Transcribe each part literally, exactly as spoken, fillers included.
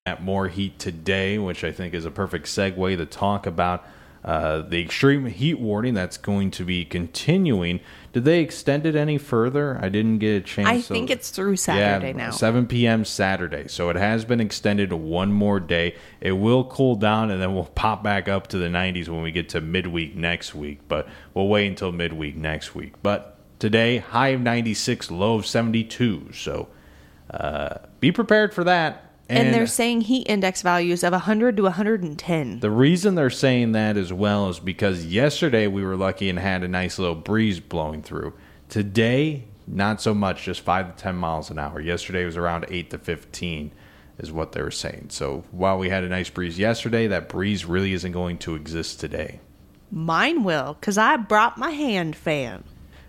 at more heat today, which I think is a perfect segue to talk about uh, the extreme heat warning that's going to be continuing. Did they extend it any further? I didn't get a chance. I think to, it's through Saturday yeah, now. seven p.m. Saturday. So it has been extended to one more day. It will cool down, and then we'll pop back up to the nineties when we get to midweek next week. But we'll wait until midweek next week. But today, high of ninety-six, low of seventy-two. So uh, be prepared for that. And, and they're saying heat index values of one hundred to one hundred ten. The reason they're saying that as well is because yesterday we were lucky and had a nice little breeze blowing through. Today, not so much, just five to ten miles an hour. Yesterday was around eight to fifteen is what they were saying. So while we had a nice breeze yesterday, that breeze really isn't going to exist today. Mine will, because I brought my hand fan.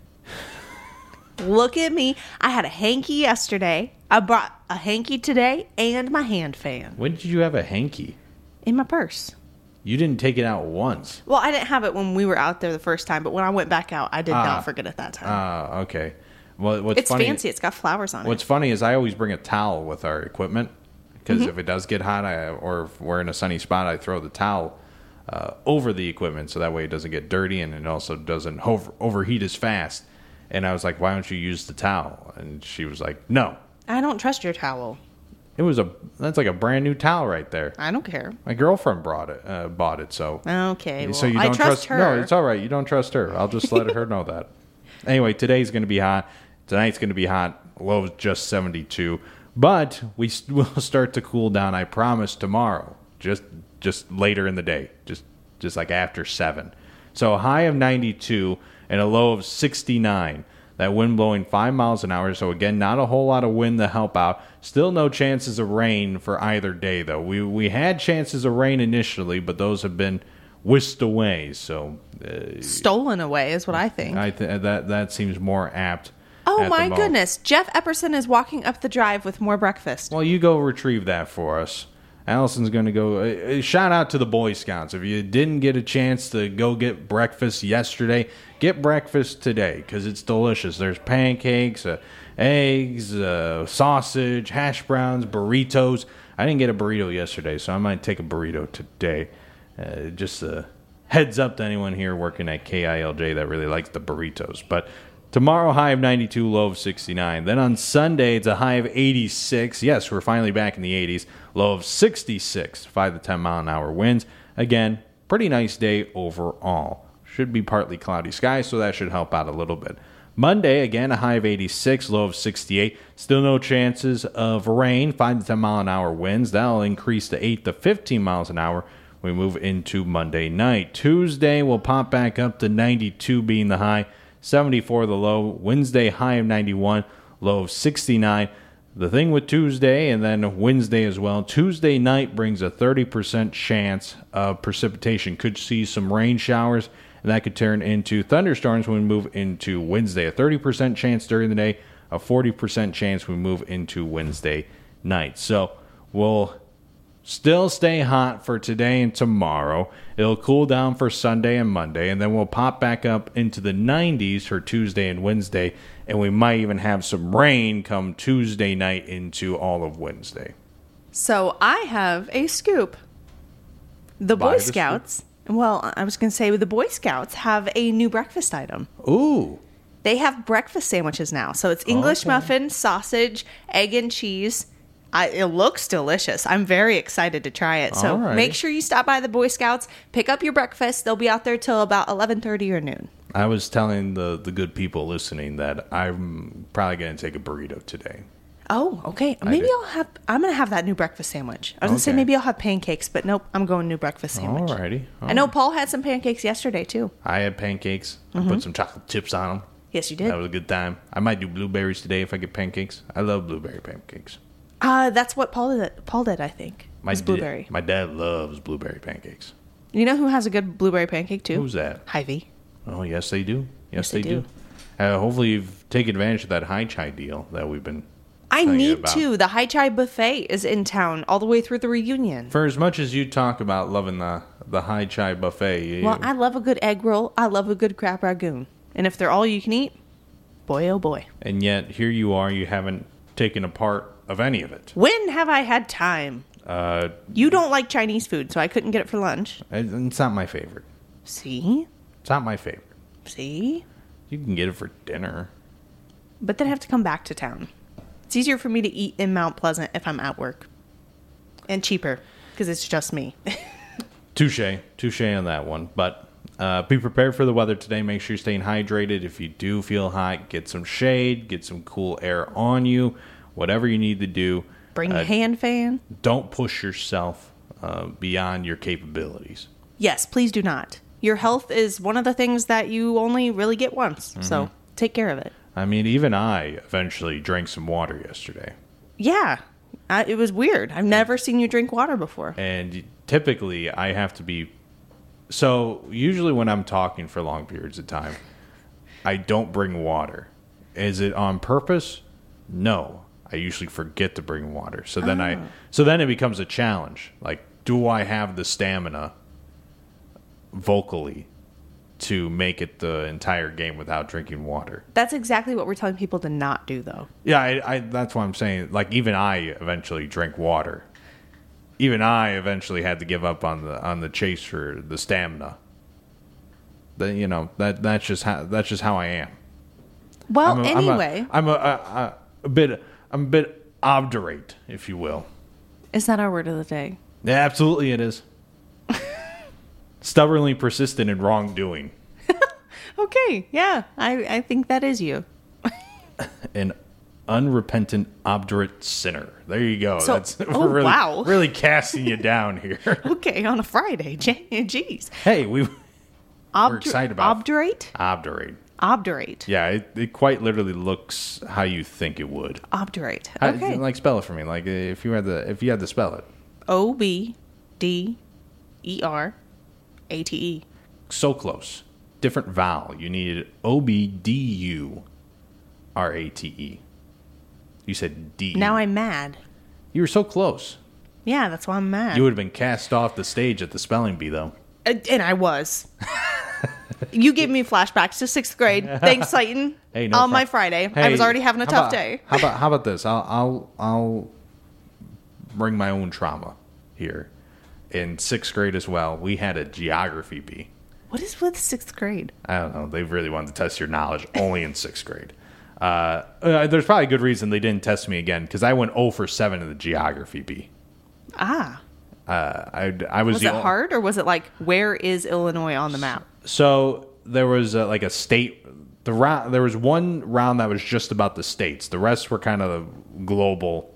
Look at me. I had a hanky yesterday. I brought a hanky today and my hand fan. When did you have a hanky? In my purse. You didn't take it out once. Well, I didn't have it when we were out there the first time, but when I went back out, I did ah, not forget it that time. Ah, uh, okay. Well, what's it's funny, fancy. It's got flowers on what's it. What's funny is I always bring a towel with our equipment because mm-hmm. if it does get hot I, or if we're in a sunny spot, I throw the towel uh, over the equipment so that way it doesn't get dirty and it also doesn't over, overheat as fast. And I was like, why don't you use the towel? And she was like, no. I don't trust your towel. It was a, that's like a brand new towel right there. I don't care. My girlfriend brought it, uh, bought it, so. Okay, well, so you don't I trust, trust her. No, it's all right. You don't trust her. I'll just let her know that. Anyway, today's going to be hot. Tonight's going to be hot. Low is just seventy-two. But we will start to cool down, I promise, tomorrow. Just just later in the day. Just just like after seven. So a high of ninety-two and a low of sixty-nine. That wind blowing five miles an hour. So, again, not a whole lot of wind to help out. Still no chances of rain for either day, though. We we had chances of rain initially, but those have been whisked away. So uh, stolen away is what I think. I th- that, that seems more apt. Oh, my goodness. Jeff Epperson is walking up the drive with more breakfast. Well, you go retrieve that for us. Allison's going to go. Uh, shout out to the Boy Scouts. If you didn't get a chance to go get breakfast yesterday, get breakfast today because it's delicious. There's pancakes, uh, eggs, uh, sausage, hash browns, burritos. I didn't get a burrito yesterday, so I might take a burrito today. Uh, just a heads up to anyone here working at K I L J that really likes the burritos. But tomorrow, high of ninety-two, low of sixty-nine. Then on Sunday, it's a high of eighty-six. Yes, we're finally back in the eighties. Low of sixty-six, five to ten mile an hour winds. Again, pretty nice day overall. Should be partly cloudy skies, so that should help out a little bit. Monday, again, a high of eighty-six, low of sixty-eight. Still no chances of rain, five to ten mile an hour winds. That'll increase to eight to fifteen miles an hour when we move into Monday night. Tuesday, we'll pop back up to ninety-two being the high. seventy-four the low. Wednesday, high of ninety-one, low of sixty-nine. The thing with Tuesday and then Wednesday as well, Tuesday night brings a thirty percent chance of precipitation. Could see some rain showers, and that could turn into thunderstorms when we move into Wednesday. A thirty percent chance during the day, a forty percent chance when we move into Wednesday night. So we'll still stay hot for today and tomorrow. It'll cool down for Sunday and Monday, and then we'll pop back up into the nineties for Tuesday and Wednesday, and we might even have some rain come Tuesday night into all of Wednesday. So I have a scoop. The Boy Scouts, well, I was going to say the Boy Scouts have a new breakfast item. Ooh. They have breakfast sandwiches now. So it's English okay. muffin, sausage, egg, and cheese. I, it looks delicious. I'm very excited to try it. So right. Make sure you stop by the Boy Scouts, pick up your breakfast. They'll be out there till about eleven thirty or noon. I was telling the, the good people listening that I'm probably going to take a burrito today. Oh, okay. Maybe I'll have, I'm going to have that new breakfast sandwich. I was okay. going to say maybe I'll have pancakes, but nope, I'm going new breakfast sandwich. Alrighty. All I know Paul had some pancakes yesterday too. I had pancakes. Mm-hmm. I put some chocolate chips on them. Yes, you did. That was a good time. I might do blueberries today if I get pancakes. I love blueberry pancakes. Uh, that's what Paul did, Paul did I think. My blueberry. Di- my dad loves blueberry pancakes. You know who has a good blueberry pancake too? Who's that? Hy-Vee. Oh, yes, they do. Yes, yes they, they do. do. Uh, hopefully you've taken advantage of that high chai deal that we've been I need about. to. The High Chai Buffet is in town all the way through the reunion. For as much as you talk about loving the, the High Chai Buffet. You, well, I love a good egg roll. I love a good crab ragoon. And if they're all you can eat, boy, oh boy. And yet, here you are, you haven't taken a part of any of it. When have I had time? Uh, You don't like Chinese food, so I couldn't get it for lunch. it's not my favorite. See? It's not my favorite. See? You can get it for dinner. But then I have to come back to town. It's easier for me to eat in Mount Pleasant if I'm at work. And cheaper, because it's just me. Touche. Touche on that one. But uh, be prepared for the weather today. Make sure you're staying hydrated. If you do feel hot, get some shade, get some cool air on you, whatever you need to do. Bring uh, a hand fan. Don't push yourself uh, beyond your capabilities. Yes, please do not. Your health is one of the things that you only really get once. Mm-hmm. So take care of it. I mean, even I eventually drank some water yesterday. Yeah. I, it was weird. I've never seen you drink water before. And typically, I have to be... So, usually when I'm talking for long periods of time, I don't bring water. Is it on purpose? No. I usually forget to bring water. So then oh. I... So then it becomes a challenge. Like, do I have the stamina vocally to make it the entire game without drinking water? That's exactly what we're telling people to not do, though. Yeah, I, I, that's what I'm saying. Like, even I eventually drink water. Even I eventually had to give up on the on the chase for the stamina. That you know that that's just how that's just how I am. Well, I'm a, anyway, I'm a, I'm a, a, a bit I'm a bit obdurate, if you will. Is that our word of the day? Yeah, absolutely, it is. Stubbornly persistent in wrongdoing. Okay, yeah, I, I think that is you. An unrepentant, obdurate sinner. There you go. So, That's oh, we're really, wow. really casting you down here. Okay, on a Friday. Jeez. Hey, we, Obdur- we're excited about Obdurate? Obdurate. Obdurate. Yeah, it, it quite literally looks how you think it would. Obdurate. How- Okay. like spell it for me. Like if you had the if you had to spell it. O B D E R A T E. So close. Different vowel. You needed O B D U R A T E. You said D. Now I'm mad. You were so close. Yeah, that's why I'm mad. You would have been cast off the stage at the spelling bee, though. Uh, and I was. You gave me flashbacks to sixth grade. Thanks, Slayton. Hey, no on my prob- Friday. I Hey, was already having a how tough about- day. How about how about this? I'll I'll I'll bring my own trauma here. In sixth grade as well, we had a geography bee. What is with sixth grade? I don't know. They really wanted to test your knowledge only in sixth grade. Uh, uh, there's probably a good reason they didn't test me again because I went zero for seven in the geography bee. Ah. Uh, I I was Was the it o- hard, or was it like, where is Illinois on the map? So there was uh, like a state. The round there was one round that was just about the states. The rest were kind of global.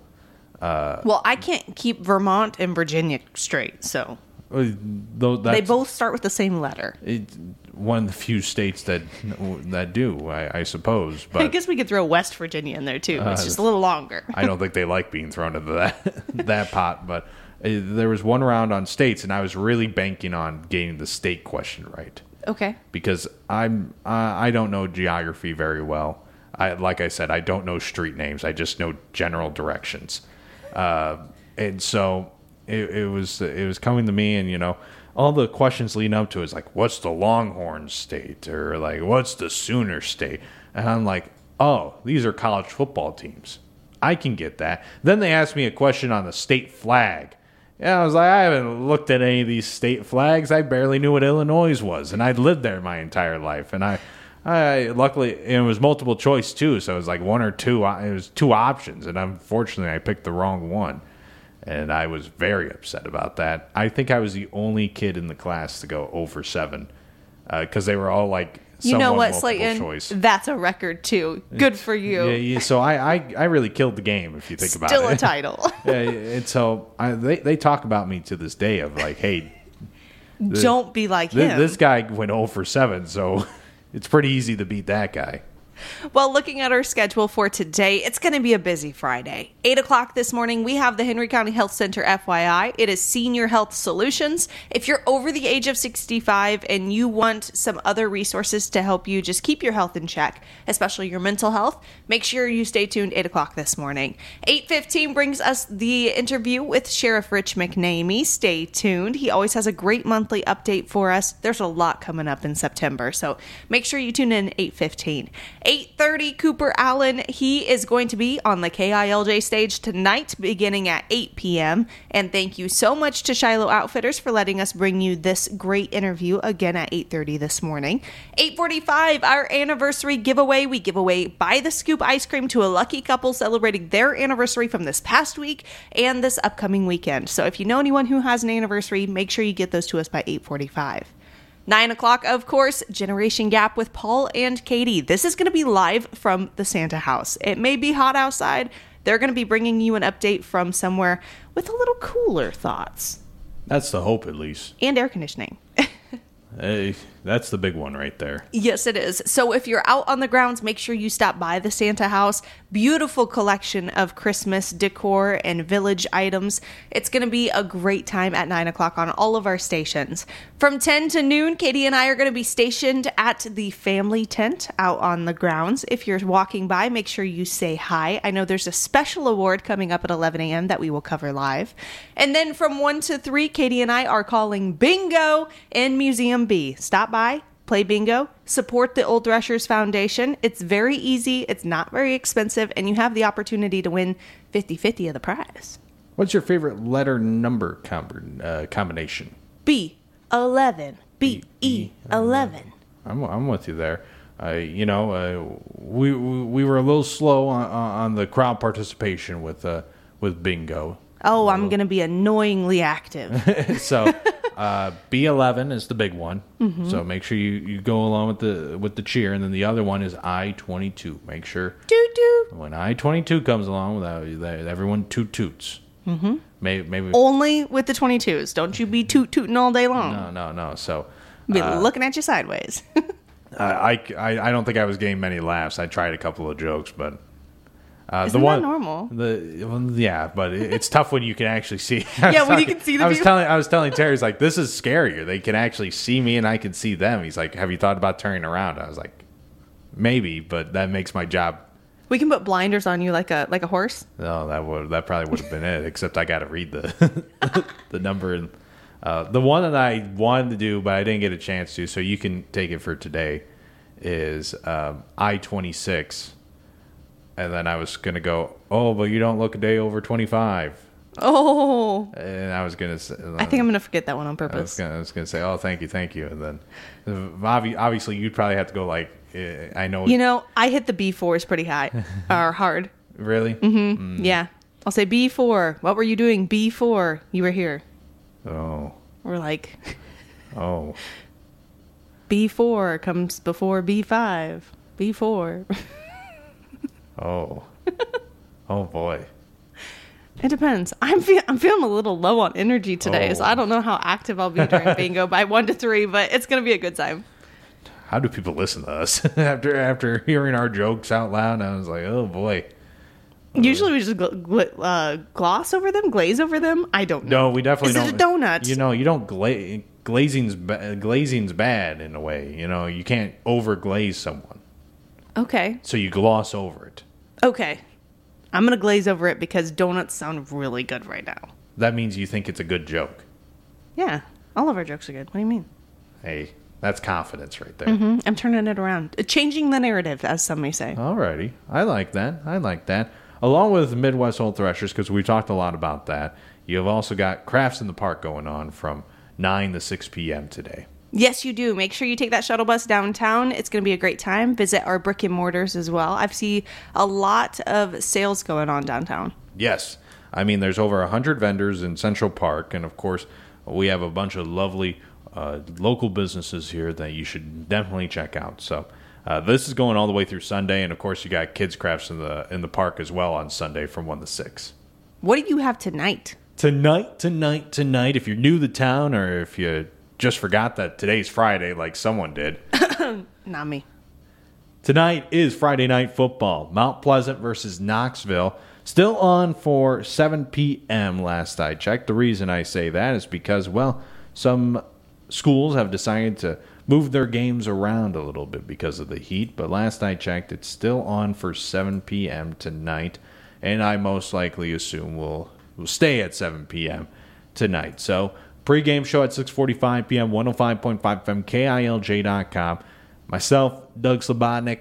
Well, I can't keep Vermont and Virginia straight, so Uh, Though that's they both start with the same letter. it, one of the few states that that do, I, I suppose. I But guess we could throw West Virginia in there too. It's just a little longer. I don't think they like being thrown into that that pot. But uh, there was one round on states, and I was really banking on getting the state question right. Okay. Because I'm uh, I don't know geography very well. I like I said, I don't know street names. I just know general directions, uh, and so it, it was it was coming to me, and you know all the questions leading up to it is like, what's the Longhorn State, or like what's the Sooner State, and I'm like, oh, these are college football teams. I can get that. Then they asked me a question on the state flag. Yeah, I was like, I haven't looked at any of these state flags. I barely knew what Illinois was, and I'd lived there my entire life. And I, I luckily it was multiple choice too, so it was like one or two. It was two options, and unfortunately, I picked the wrong one, and I was very upset about that. I think I was the only kid in the class to go zero for seven because they were all like, You know somewhat what, multiple Slayton? choice. That's a record too. Good for you. Yeah, yeah, so I, I, I really killed the game if you think about Still it. a title. Yeah, and so I, they they talk about me to this day of like, hey, th- Don't be like th- him. this guy went zero for seven, so it's pretty easy to beat that guy. Well, looking at our schedule for today, it's going to be a busy Friday. eight o'clock this morning, we have the Henry County Health Center F Y I. It is Senior Health Solutions. If you're over the age of sixty-five and you want some other resources to help you just keep your health in check, especially your mental health, make sure you stay tuned eight o'clock this morning. eight fifteen brings us the interview with Sheriff Rich McNamee. Stay tuned. He always has a great monthly update for us. There's a lot coming up in September, so make sure you tune in eight fifteen. eight thirty, Cooper Allen, he is going to be on the K I L J stage tonight beginning at eight p.m. And thank you so much to Shiloh Outfitters for letting us bring you this great interview again at eight thirty this morning. eight forty-five, our anniversary giveaway. We give away By the Scoop ice cream to a lucky couple celebrating their anniversary from this past week and this upcoming weekend. So if you know anyone who has an anniversary, make sure you get those to us by eight forty-five. nine o'clock, of course, Generation Gap with Paul and Katie. This is going to be live from the Santa house. It may be hot outside. They're going to be bringing you an update from somewhere with a little cooler thoughts. That's the hope, at least. And air conditioning. Hey, that's the big one right there. Yes, it is. So if you're out on the grounds, make sure you stop by the Santa house. Beautiful collection of Christmas decor and village items. It's going to be a great time at nine o'clock on all of our stations. From ten to noon, Katie and I are going to be stationed at the family tent out on the grounds. If you're walking by, make sure you say hi. I know there's a special award coming up at eleven a.m. that we will cover live. And then from one to three, Katie and I are calling bingo in Museum B. Stop by, play bingo, support the Old Threshers Foundation. It's very easy, it's not very expensive, and you have the opportunity to win fifty-fifty of the prize. What's your favorite letter number com- uh, combination? B eleven. B E eleven. I'm I'm with you there. Uh, you know, uh, we, we we were a little slow on, on the crowd participation with uh, with bingo. Oh, I'm going to be annoyingly active. So uh, B eleven is the big one. Mm-hmm. So make sure you, you go along with the with the cheer. And then the other one is I twenty-two. Make sure Toot toot. when I twenty-two comes along, that, that everyone toot toots. Mm-hmm. Maybe, maybe Only with the twenty-twos. Don't you be toot tooting all day long. No, no, no. So Be uh, looking at you sideways. I, I I don't think I was getting many laughs. I tried a couple of jokes, but uh, Isn't the one that normal? The well, yeah, but it, it's tough when you can actually see. Yeah, when you can see the I was people. telling I was telling Terry's like, this is scarier. They can actually see me and I can see them. He's like, have you thought about turning around? I was like, maybe, but that makes my job. We can put blinders on you like a like a horse. No, that would that probably would have been it. Except I got to read the the number and uh, the one that I wanted to do, but I didn't get a chance to. So you can take it for today. Is um, I twenty-six. And then I was going to go, oh, but you don't look a day over twenty-five. Oh. And I was going to say... I think I'm going to forget that one on I was purpose. gonna, I was going to say, oh, thank you, thank you. And then obvi- obviously you'd probably have to go like, eh, I know... You know, I hit the B fours pretty high. Or hard. Really? Mm-hmm. Mm. Yeah. I'll say B four. What were you doing? B four. You were here. Oh. We're like... Oh. B four comes before B five. B four. Oh. Oh, boy. It depends. I'm fe- I'm feeling a little low on energy today, Oh. so I don't know how active I'll be during bingo by one to three, but it's going to be a good time. How do people listen to us after after hearing our jokes out loud? I was like, oh, boy. Usually we just gl- gl- uh, gloss over them, glaze over them. I don't know. No, we definitely Is don't. it a donut? You know, you don't glaze. Glazing's ba- glazing's bad in a way. You know, you can't over glaze someone, Okay. so you gloss over it. Okay. I'm going to glaze over it because donuts sound really good right now. That means you think it's a good joke. Yeah. All of our jokes are good. What do you mean? Hey, that's confidence right there. Mm-hmm. I'm turning it around. Uh, Changing the narrative, as some may say. Alrighty, I like that. I like that. Along with Midwest Old Threshers, because we talked a lot about that. You have also got Crafts in the Park going on from nine to six p.m. today. Yes, you do. Make sure you take that shuttle bus downtown. It's going to be a great time. Visit our brick and mortars as well. I've seen a lot of sales going on downtown. Yes. I mean, there's over one hundred vendors in Central Park, and of course, we have a bunch of lovely uh, local businesses here that you should definitely check out. So uh, this is going all the way through Sunday, and of course, you got Kids Crafts in the in the park as well on Sunday from one to six. What do you have tonight? Tonight, tonight, tonight, if you're new to the town or if you just forgot that today's Friday like someone did. Not me. Tonight is Friday Night Football. Mount Pleasant versus Knoxville. Still on for seven p.m. last I checked. The reason I say that is because, well, some schools have decided to move their games around a little bit because of the heat. But last I checked, it's still on for seven p.m. tonight. And I most likely assume we'll, we'll stay at seven p.m. tonight. So, pregame show at six forty-five p.m., one oh five point five F M, K I L J dot com. Myself, Doug Slobodnik,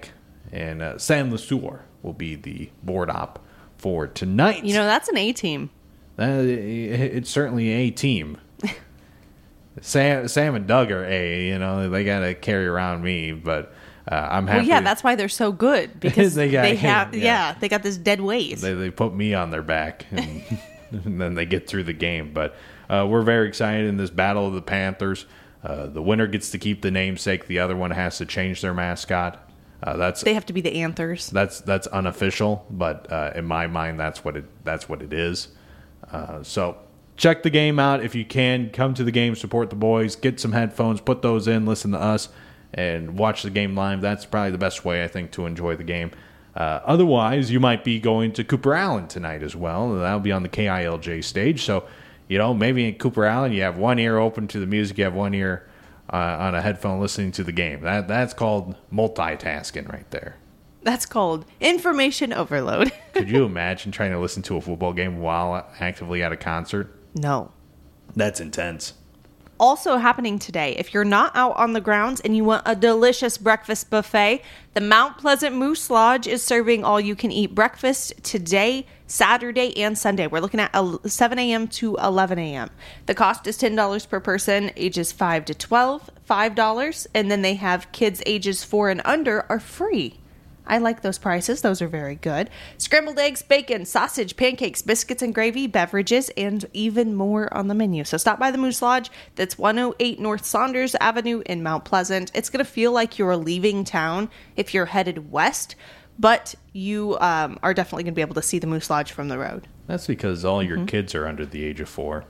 and uh, San Lesueur will be the board op for tonight. You know, that's an A team. Uh, it's certainly a team. Sam, Sam and Doug are A. You know, they got to carry around me, but uh, I'm happy. Well, yeah, that's why they're so good because they, they, got, have, yeah. yeah. they got this dead weight. They, they put me on their back, and, and then they get through the game. But uh, we're very excited in this Battle of the Panthers. Uh, the winner gets to keep the namesake. The other one has to change their mascot. Uh, that's they have to be the Anthers. That's that's unofficial, but uh, in my mind, that's what it that's what it is. Uh, so check the game out if you can. Come to the game, support the boys, get some headphones, put those in, listen to us, and watch the game live. That's probably the best way, I think, to enjoy the game. Uh, otherwise, you might be going to Cooper Allen tonight as well. That'll be on the K I L J stage. So, you know, maybe in Cooper Allen, you have one ear open to the music, you have one ear uh, on a headphone listening to the game. That That's called multitasking right there. That's called information overload. Could you imagine trying to listen to a football game while actively at a concert? No. That's intense. Also happening today, if you're not out on the grounds and you want a delicious breakfast buffet, the Mount Pleasant Moose Lodge is serving all-you-can-eat breakfast today, Saturday, and Sunday. We're looking at seven a.m. to eleven a.m. The cost is ten dollars per person, ages five to twelve, five dollars, and then they have kids ages four and under are free. I like those prices. Those are very good. Scrambled eggs, bacon, sausage, pancakes, biscuits and gravy, beverages, and even more on the menu. So stop by the Moose Lodge. That's one oh eight North Saunders Avenue in Mount Pleasant. It's going to feel like you're leaving town if you're headed west, but you um, are definitely going to be able to see the Moose Lodge from the road. That's because all your mm-hmm. kids are under the age of four.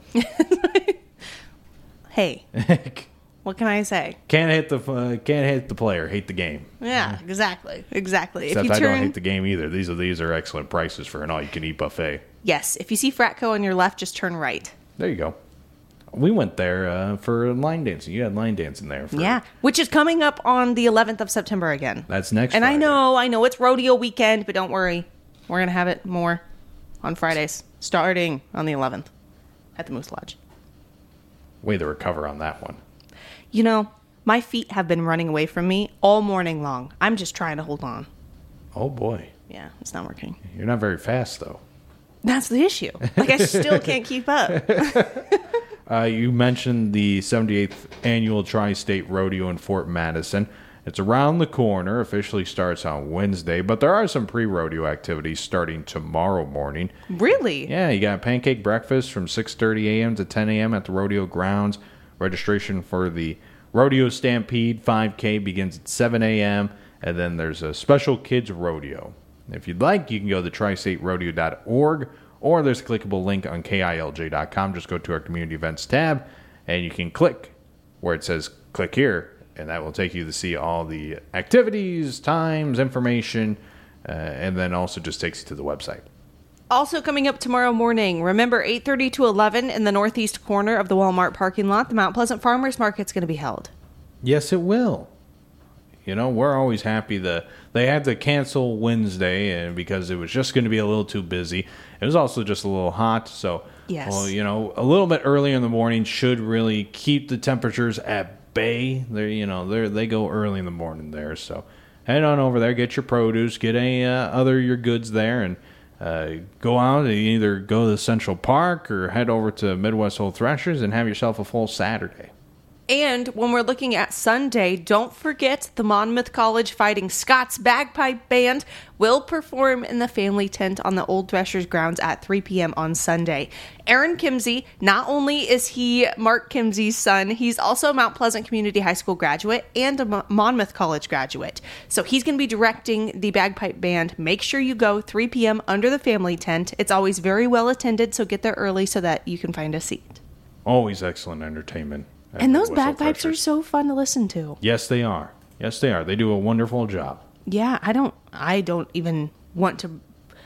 Hey. What can I say? Can't hate the uh, can't hate the player, hate the game. Yeah, exactly, exactly. Except if you I turn, don't hate the game either. These are these are excellent prices for an all-you-can-eat buffet. Yes, if you see Fratco on your left, just turn right. There you go. We went there uh, for line dancing. You had line dancing there. For, yeah, which is coming up on the eleventh of September again. That's next. And Friday. I know, I know it's rodeo weekend, but don't worry, we're gonna have it more on Fridays, starting on the eleventh at the Moose Lodge. Way to recover on that one. You know. My feet have been running away from me all morning long. I'm just trying to hold on. Oh, boy. Yeah, it's not working. You're not very fast, though. That's the issue. Like, I still can't keep up. uh, you mentioned the seventy-eighth Annual Tri-State Rodeo in Fort Madison. It's around the corner. Officially starts on Wednesday, but there are some pre-rodeo activities starting tomorrow morning. Really? Yeah, you got pancake breakfast from six thirty a.m. to ten a.m. at the rodeo grounds. Registration for the Rodeo Stampede five K begins at seven a.m. and then there's a special kids rodeo. If you'd like, you can go to tri state rodeo dot org or there's a clickable link on K I L J dot com. Just go to our community events tab and you can click where it says click here, and that will take you to see all the activities, times, information, uh, and then also just takes you to the website. Also coming up tomorrow morning, remember eight thirty to eleven in the northeast corner of the Walmart parking lot, the Mount Pleasant Farmers Market's going to be held. Yes, it will. You know, we're always happy that they had to cancel Wednesday and because it was just going to be a little too busy. It was also just a little hot, so yes. Well, you know, a little bit earlier in the morning should really keep the temperatures at bay. They're, you know, they they go early in the morning there, so head on over there, get your produce, get a uh, other your goods there, and Uh, go out and either go to Central Park or head over to Midwest Old Threshers and have yourself a full Saturday. And when we're looking at Sunday, don't forget the Monmouth College Fighting Scots Bagpipe Band will perform in the family tent on the Old Threshers grounds at three p.m. on Sunday. Aaron Kimsey, not only is he Mark Kimsey's son, he's also a Mount Pleasant Community High School graduate and a Monmouth College graduate. So he's going to be directing the bagpipe band. Make sure you go three p.m. under the family tent. It's always very well attended, so get there early so that you can find a seat. Always excellent entertainment. And those bagpipes are so fun to listen to. Yes, they are. Yes, they are. They do a wonderful job. Yeah, I don't I don't even want to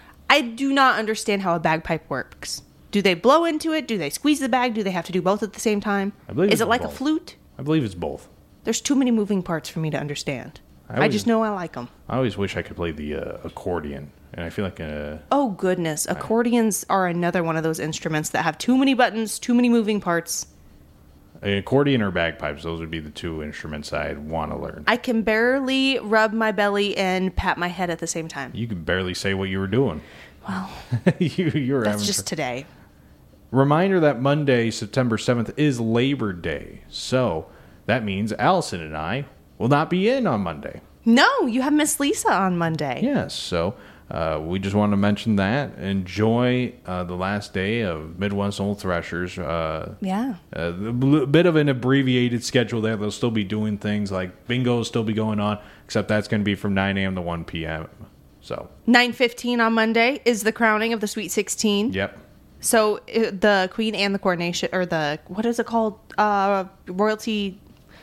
I do not understand how a bagpipe works. Do they blow into it? Do they squeeze the bag? Do they have to do both at the same time? I believe Is it like both. a flute? I believe it's both. There's too many moving parts for me to understand. I, always, I just know I like them. I always wish I could play the uh, accordion. And I feel like uh Oh, goodness. Accordions are another one of those instruments that have too many buttons, too many moving parts. accordion or bagpipes. Those would be the two instruments I'd want to learn. I can barely rub my belly and pat my head at the same time. You could barely say what you were doing. Well, you, you were that's having just tr- today. Reminder that Monday, September seventh, is Labor Day. So that means Allison and I will not be in on Monday. No, you have Miss Lisa on Monday. Yes, so uh, we just want to mention that. Enjoy uh, the last day of Midwest Old Threshers. Uh, Yeah. a bl- bit of an abbreviated schedule there. They'll still be doing things like bingo will still be going on, except that's going to be from nine a.m. to one p.m. So nine fifteen on Monday is the crowning of the Sweet sixteen. Yep. So uh, the Queen and the coronation, or the, what is it called? Uh, royalty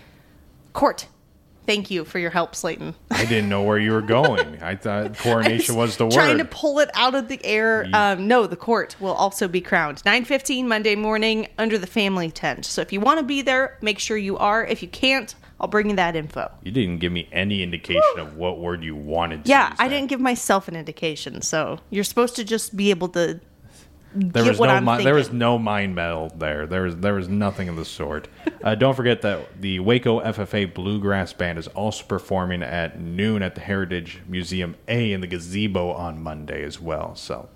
court. Thank you for your help, Slayton. I didn't know where you were going. I thought coronation was the word. Trying to pull it out of the air. Um, no, the court will also be crowned. nine fifteen Monday morning under the family tent. So if you want to be there, make sure you are. If you can't, I'll bring you that info. You didn't give me any indication Woo! Of what word you wanted to Yeah, use I there. didn't give myself an indication. So you're supposed to just be able to There get was what no I'm mi- thinking. there was no mind meld there. There was there was nothing of the sort. Uh, don't forget that the Waco F F A Bluegrass Band is also performing at noon at the Heritage Museum A in the gazebo on Monday as well. So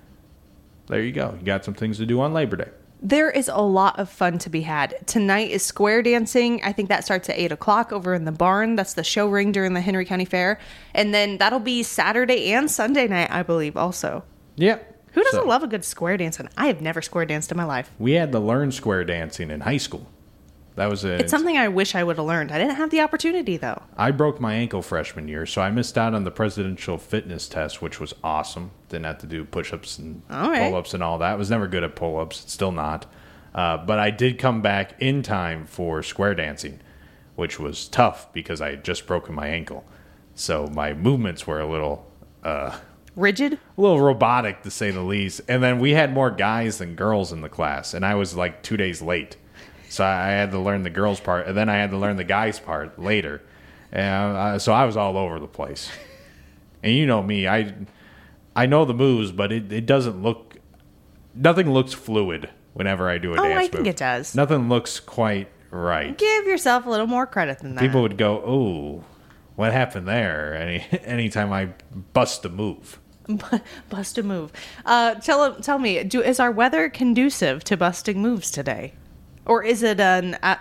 there you go. You got some things to do on Labor Day. There is a lot of fun to be had. Tonight is square dancing. I think that starts at eight o'clock over in the barn. That's the show ring during the Henry County Fair. And then that'll be Saturday and Sunday night, I believe, also. Yep. Who doesn't So, love a good square dancing? I have never square danced in my life. We had to learn square dancing in high school. That was a, It's something I wish I would have learned. I didn't have the opportunity, though. I broke my ankle freshman year, so I missed out on the presidential fitness test, which was awesome. Didn't have to do push-ups and All right. pull-ups and all that. I was never good at pull-ups. Still not. Uh, but I did come back in time for square dancing, which was tough because I had just broken my ankle. So my movements were a little... Uh, Rigid? a little robotic, to say the least. And then we had more guys than girls in the class, and I was like two days late. So I had to learn the girls' part, and then I had to learn the guys' part later. And uh, so I was all over the place. And you know me, I I know the moves, but it, it doesn't look... Nothing looks fluid whenever I do a Oh, dance I move. think it does. Nothing looks quite right. Give yourself a little more credit than that. People would go, "Oh, what happened there?" Any anytime I bust a move. Bust a move. Uh, tell tell me, do is our weather conducive to busting moves today, or is it an uh,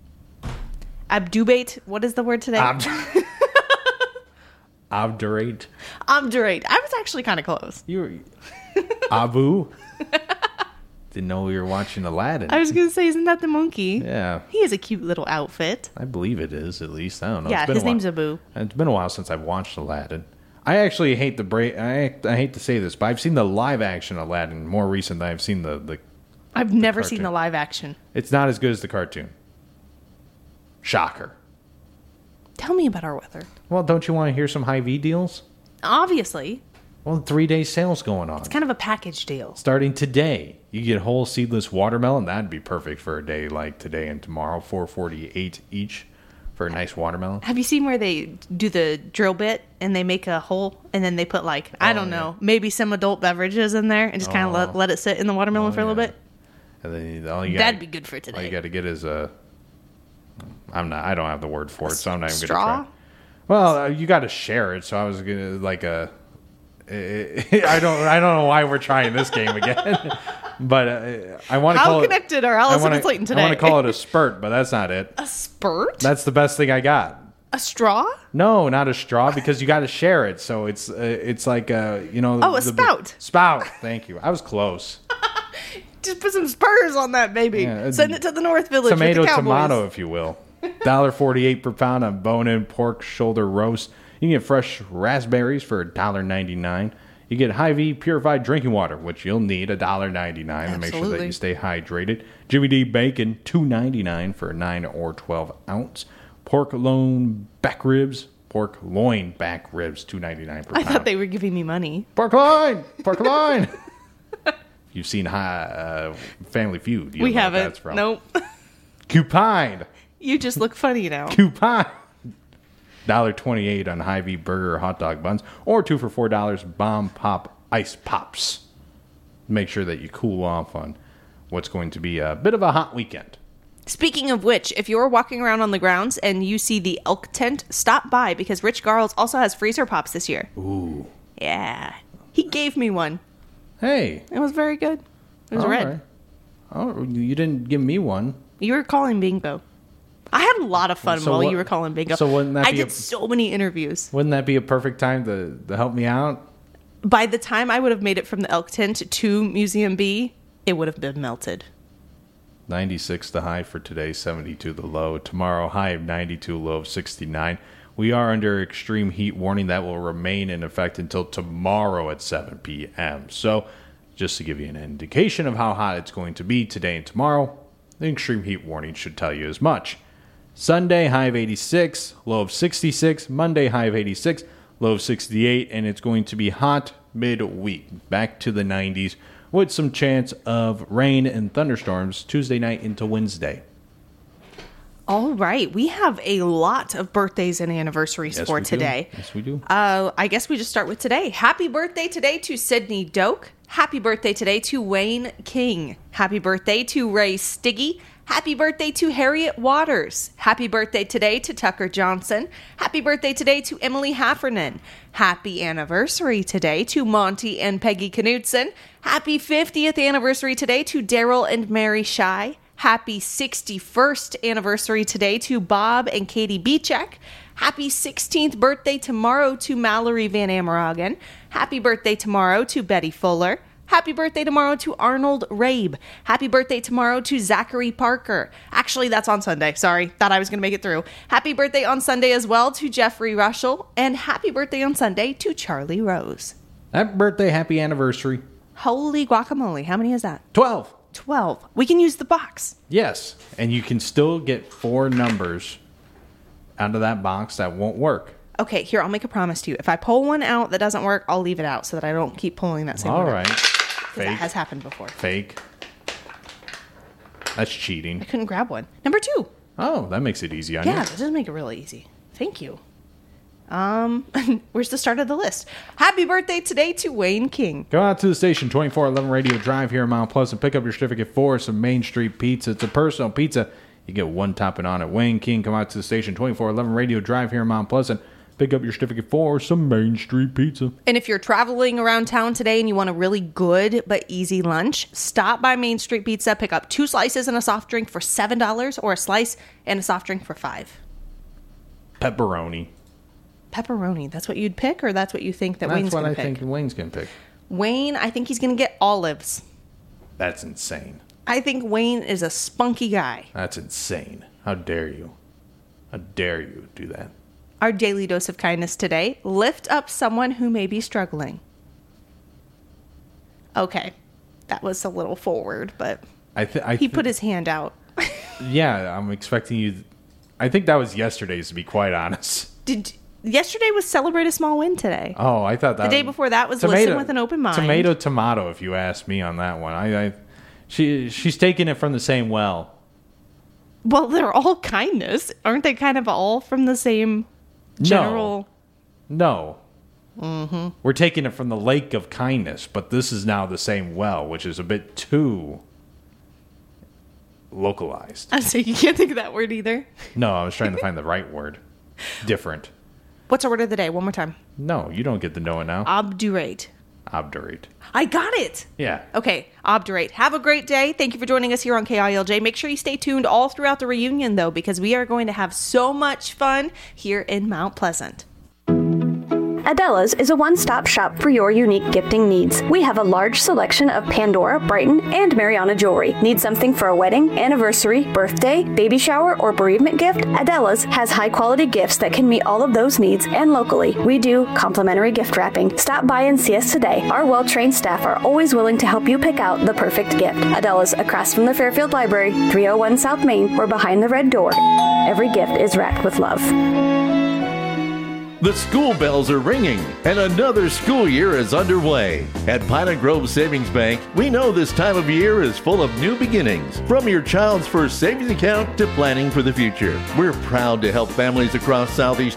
abdubate? What is the word today? Ob- Obdurate. Obdurate. I was actually kind of close. You were Abu. Didn't know we were watching Aladdin. I was gonna say, isn't that the monkey? Yeah, He has a cute little outfit. I believe it is. At least I don't know. Yeah, It's been his a while. name's Abu. It's been a while since I've watched Aladdin. I actually hate the break. I I hate to say this, but I've seen the live action Aladdin more recent than I've seen the the. I've never cartoon. seen the live action. It's not as good as the cartoon. Shocker. Tell me about our weather. Well, don't you want to hear some Hy-Vee deals? Obviously, Well, three day sales going on. it's kind of a package deal. Starting today, you get whole seedless watermelon. That'd be perfect for a day like today and tomorrow. four forty-eight each for a nice watermelon. Have you seen where they do the drill bit and they make a hole and then they put like, I Oh, don't yeah. know, maybe some adult beverages in there and just kind of Oh. let, let it sit in the watermelon Oh, for a little yeah. bit? And then all you That'd gotta, be good for all you today. got to get is a. I'm not. I don't have the word for it, so I'm not even straw? going to try. Well, uh, you got to share it. So I was gonna like a. I don't. I don't know why we're trying this game again, but uh, I want to How call it. connected are I Allison wanna- and Slayton I today? want to call it a spurt, but that's not it. A spurt? That's the best thing I got. A straw? No, not a straw because you got to share it. So it's uh, it's like a you know. Oh, a the- spout. Spout. Thank you. I was close. Just put some spurs on that baby. Yeah, Send it to the North Village Tomato, with the Cowboys. tomato, if you will. one dollar forty-eight per pound on bone-in pork shoulder roast. You can get fresh raspberries for one dollar ninety-nine. You get Hy-Vee purified drinking water, which you'll need one dollar ninety-nine to make sure that Absolutely. you stay hydrated. Jimmy D bacon, two ninety-nine for a nine or twelve ounce. Pork loin back ribs, pork loin back ribs, two ninety-nine per I pound. thought they were giving me money. Pork loin, pork loin. You've seen high, uh, Family Feud. You We don't know what haven't. that's from. Nope. Cupine. You just look funny now. Coupon. one dollar twenty-eight on Hy-Vee burger or hot dog buns, or two for four dollars Bomb Pop Ice Pops. Make sure that you cool off on what's going to be a bit of a hot weekend. Speaking of which, if you're walking around on the grounds and you see the elk tent, stop by because Rich Garles also has freezer pops this year. Ooh. Yeah. He gave me one. Hey. It was very good. It was All red. Right. Oh, you didn't give me one. You were calling bingo. I had a lot of fun So while what- you were calling bingo. so wouldn't that I be did a- so many interviews. Wouldn't that be a perfect time to, to help me out? By the time I would have made it from the elk tent to Museum B, it would have been melted. ninety-six the high for today, seventy-two the low. Tomorrow, high of ninety-two, low of sixty-nine. We are under extreme heat warning that will remain in effect until tomorrow at seven p.m. So, just to give you an indication of how hot it's going to be today and tomorrow, the extreme heat warning should tell you as much. Sunday, high of eighty-six, low of sixty-six. Monday, high of eighty-six, low of sixty-eight. And it's going to be hot midweek, back to the nineties, with some chance of rain and thunderstorms Tuesday night into Wednesday. All right. We have a lot of birthdays and anniversaries Yes, for we do. today. Yes, we do. Uh, I guess we just start with today. Happy birthday today to Sydney Doak. Happy birthday today to Wayne King. Happy birthday to Ray Stiggy. Happy birthday to Harriet Waters. Happy birthday today to Tucker Johnson. Happy birthday today to Emily Haffernan. Happy anniversary today to Monty and Peggy Knudsen. Happy fiftieth anniversary today to Daryl and Mary Shy. Happy sixty-first anniversary today to Bob and Katie Beechek. Happy sixteenth birthday tomorrow to Mallory Van Ameragen. Happy birthday tomorrow to Betty Fuller. Happy birthday tomorrow to Arnold Rabe. Happy birthday tomorrow to Zachary Parker. Actually, that's on Sunday. Sorry, thought I was going to make it through. Happy birthday on Sunday as well to Jeffrey Russell. And happy birthday on Sunday to Charlie Rose. Happy birthday, happy anniversary. Holy guacamole. How many is that? twelve. twelve. We can use the box. Yes, and you can still get four numbers out of that box that won't work. Okay, here, I'll make a promise to you. If I pull one out that doesn't work, I'll leave it out so that I don't keep pulling that same All one out. right. 'Cause that Fake. has happened before. Fake. That's cheating. I couldn't grab one. Number two. Oh, that makes it easy on Yeah, you. that does make it really easy. Thank you. Um, where's the start of the list? Happy birthday today to Wayne King. Go out to the station, twenty-four eleven Radio Drive here in Mount Pleasant. Pick up your certificate for some Main Street pizza. It's a personal pizza. You get one topping on it. Wayne King, come out to the station, twenty-four eleven Radio Drive here in Mount Pleasant. Pick up your certificate for some Main Street pizza. And if you're traveling around town today and you want a really good but easy lunch, stop by Main Street Pizza, pick up two slices and a soft drink for seven dollars or a slice and a soft drink for five dollars. Pepperoni. Pepperoni. That's what you'd pick, or that's what you think that That's Wayne's what going I to pick? think Wayne's going to pick. Wayne, I think he's going to get olives. That's insane. I think Wayne is a spunky guy. That's insane. How dare you? How dare you do that? Our daily dose of kindness today: lift up someone who may be struggling. Okay, that was a little forward, but I th- I he th- put his hand out. Yeah, I'm expecting you. I think that was yesterday's, to be quite honest. Did yesterday was celebrate a small win today? Oh, I thought that The day before that was listen with an open mind. Tomato, tomato. If you ask me on that one, I, I she she's taking it from the same well. Well, they're all kindness, aren't they? Kind of all from the same general. No. Mm-hmm. We're taking it from the lake of kindness, but this is now the same well, which is a bit too localized. Oh, so you can't think of that word either. No, I was trying to find the right word. Different. What's our word of the day? One more time. No, you don't get to know it now. Obdurate. Obdurate. I got it. Yeah. Okay, obdurate. Have a great day. Thank you for joining us here on K I L J. Make sure you stay tuned all throughout the reunion, though, because we are going to have so much fun here in Mount Pleasant. Adela's is a one-stop shop for your unique gifting needs. We have a large selection of Pandora, Brighton, and Mariana jewelry. Need something for a wedding, anniversary, birthday, baby shower, or bereavement gift? Adela's has high-quality gifts that can meet all of those needs, and locally, we do complimentary gift wrapping. Stop by and see us today. Our well-trained staff are always willing to help you pick out the perfect gift. Adela's, across from the Fairfield Library, three oh one South Main, or behind the red door. Every gift is wrapped with love. The school bells are ringing, and another school year is underway. At Pilot Grove Savings Bank, we know this time of year is full of new beginnings. From your child's first savings account to planning for the future, we're proud to help families across Southeast